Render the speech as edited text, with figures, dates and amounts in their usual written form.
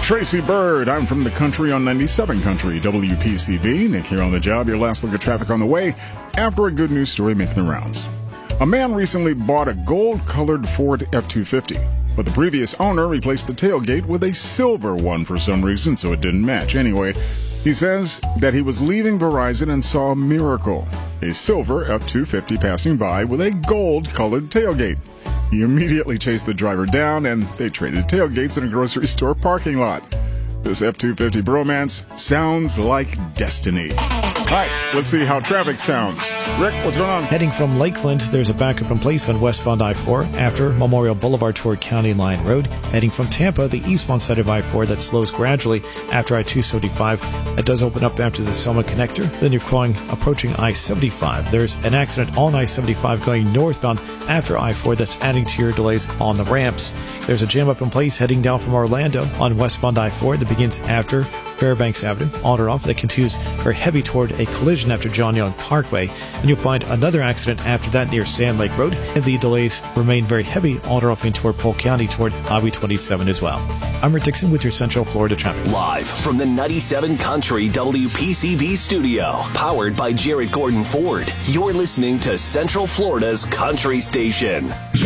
Tracy Bird. I'm from the country on 97 Country, WPCB. Nick here on the job. Your last look at traffic on the way after a good news story making the rounds. A man recently bought a gold-colored Ford F-250, but the previous owner replaced the tailgate with a silver one for some reason, so it didn't match. Anyway, he says that he was leaving Verizon and saw a miracle: a silver F-250 passing by with a gold-colored tailgate. He immediately chased the driver down, and they traded tailgates in a grocery store parking lot. This F-250 bromance sounds like destiny. All right, let's see how traffic sounds. Rick, what's going on? Heading from Lakeland, there's a backup in place on westbound I-4 after Memorial Boulevard toward County Line Road. Heading from Tampa, the eastbound side of I-4 that slows gradually after I-275. It does open up after the Selma connector. Then you're approaching I-75. There's an accident on I-75 going northbound after I-4 that's adding to your delays on the ramps. There's a jam up in place heading down from Orlando on westbound I-4 that begins after Fairbanks Avenue, on or off, that continues very heavy toward a collision after John Young Parkway. And you'll find another accident after that near Sand Lake Road, and the delays remain very heavy on or off in toward Polk County toward Highway 27 as well. I'm Rick Dixon with your Central Florida traffic. Live from the 97 Country WPCV studio, powered by Jarrett Gordon Ford. You're listening to Central Florida's Country Station.